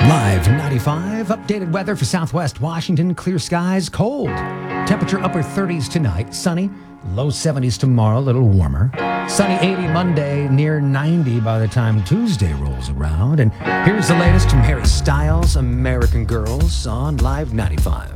Live 95, updated weather for Southwest Washington. Clear skies, cold. Temperature upper 30s tonight, sunny, low 70s tomorrow, a little warmer. Sunny 80 Monday, near 90 by the time Tuesday rolls around. And here's the latest from Harry Styles, American Girls on Live 95.